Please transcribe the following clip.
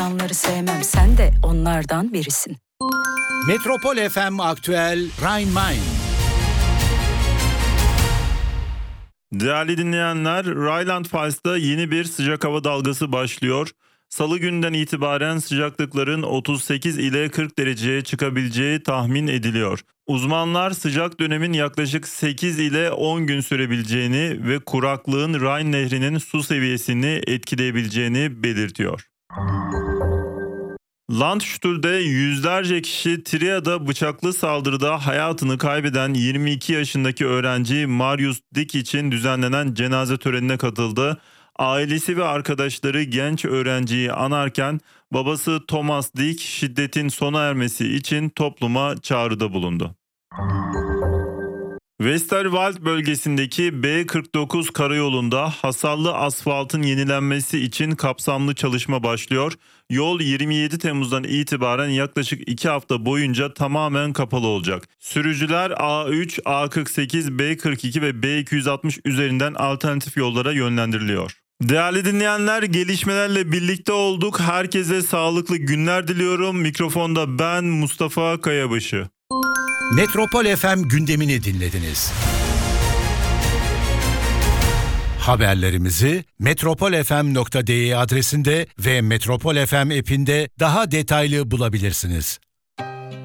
İnsanları sevmem, sen de onlardan birisin. Metropol FM Aktüel Rhein-Main. Değerli dinleyenler, Rheinland-Pfalz'da yeni bir sıcak hava dalgası başlıyor. Salı günden itibaren sıcaklıkların 38 ile 40 dereceye çıkabileceği tahmin ediliyor. Uzmanlar sıcak dönemin yaklaşık 8 ile 10 gün sürebileceğini ve kuraklığın Rhine Nehri'nin su seviyesini etkileyebileceğini belirtiyor. Landstut'te yüzlerce kişi Tria'da bıçaklı saldırıda hayatını kaybeden 22 yaşındaki öğrenci Marius Dick için düzenlenen cenaze törenine katıldı. Ailesi ve arkadaşları genç öğrenciyi anarken babası Thomas Dick şiddetin sona ermesi için topluma çağrıda bulundu. Westerwald bölgesindeki B49 karayolunda hasarlı asfaltın yenilenmesi için kapsamlı çalışma başlıyor. Yol 27 Temmuz'dan itibaren yaklaşık 2 hafta boyunca tamamen kapalı olacak. Sürücüler A3, A48, B42 ve B260 üzerinden alternatif yollara yönlendiriliyor. Değerli dinleyenler, gelişmelerle birlikte olduk. Herkese sağlıklı günler diliyorum. Mikrofonda ben Mustafa Kayabaşı. Metropol FM gündemini dinlediniz. Haberlerimizi metropolfm.de adresinde ve Metropol FM app'inde daha detaylı bulabilirsiniz.